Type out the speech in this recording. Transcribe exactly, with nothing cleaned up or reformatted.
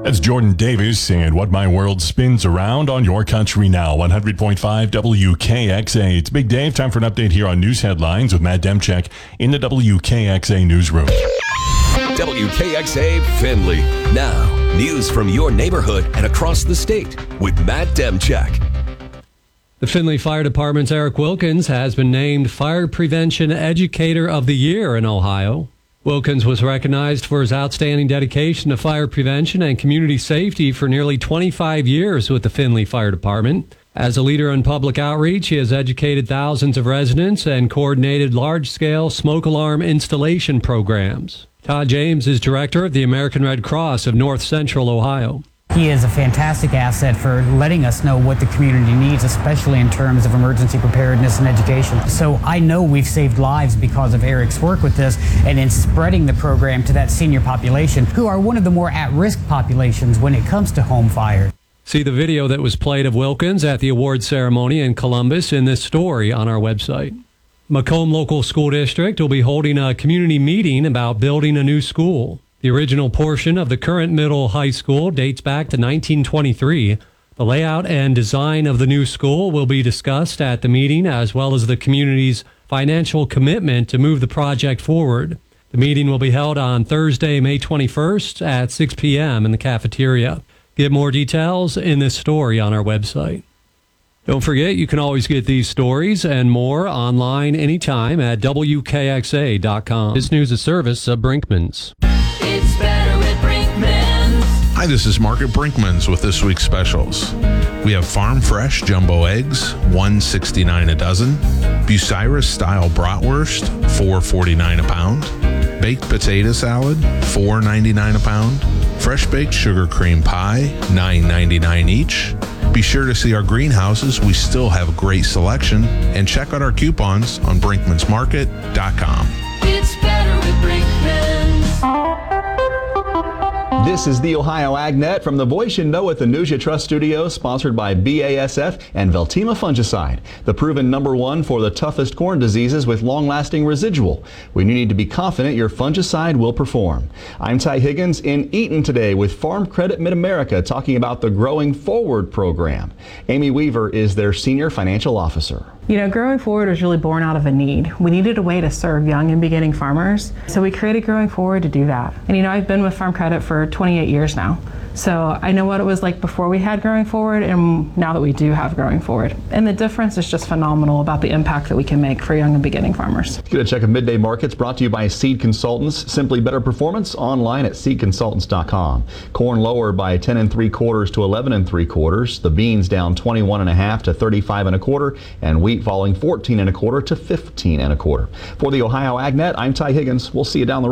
That's Jordan Davis and What My World Spins Around on Your Country Now, one hundred point five W K X A. It's Big Dave. Time for an update here on news headlines with Matt Demchek in the W K X A newsroom. W K X A Findlay. Now, news from your neighborhood and across the state with Matt Demchek. The Findlay Fire Department's Eric Wilkins has been named Fire Prevention Educator of the Year in Ohio. Wilkins was recognized for his outstanding dedication to fire prevention and community safety for nearly twenty-five years with the Findlay Fire Department. As a leader in public outreach, he has educated thousands of residents and coordinated large-scale smoke alarm installation programs. Todd James is director of the American Red Cross of North Central Ohio. He is a fantastic asset for letting us know what the community needs, especially in terms of emergency preparedness and education. So I know we've saved lives because of Eric's work with this and in spreading the program to that senior population, who are one of the more at-risk populations when it comes to home fires. See the video that was played of Wilkins at the award ceremony in Columbus in this story on our website. Macomb Local School District will be holding a community meeting about building a new school. The original portion of the current middle high school dates back to nineteen twenty-three. The layout and design of the new school will be discussed at the meeting, as well as the community's financial commitment to move the project forward. The meeting will be held on Thursday, May twenty-first at six p.m. in the cafeteria. Get more details in this story on our website. Don't forget, you can always get these stories and more online anytime at W K X A dot com. This news is service of Brinkman's. It's better at Brinkman's. Hi, this is Mark at Brinkman's with this week's specials. We have farm fresh jumbo eggs, one sixty-nine a dozen. Bucyrus style bratwurst, four forty-nine a pound. Baked potato salad, four ninety-nine a pound. Fresh baked sugar cream pie, nine ninety-nine each. Be sure to see our greenhouses. We still have a great selection. And check out our coupons on brinkmans market dot com. It's better with Brinkman's. This is the Ohio AgNet from the Voice you know at the News You Trust Studios, sponsored by B A S F and Veltima Fungicide, the proven number one for the toughest corn diseases with long-lasting residual. When you need to be confident your fungicide will perform. I'm Ty Higgins in Eaton today with Farm Credit Mid-America talking about the Growing Forward program. Amy Weaver is their Senior Financial Officer. You know, Growing Forward was really born out of a need. We needed a way to serve young and beginning farmers, so we created Growing Forward to do that. And you know, I've been with Farm Credit for twenty-eight years now, so I know what it was like before we had Growing Forward and now that we do have Growing Forward. And the difference is just phenomenal about the impact that we can make for young and beginning farmers. Get a check of Midday Markets brought to you by Seed Consultants. Simply better performance online at seed consultants dot com. Corn lower by ten and three quarters to eleven and three quarters. The beans down twenty-one and a half to thirty-five and a quarter, and wheat falling fourteen and a quarter to fifteen and a quarter. For the Ohio AgNet, I'm Ty Higgins. We'll see you down the road.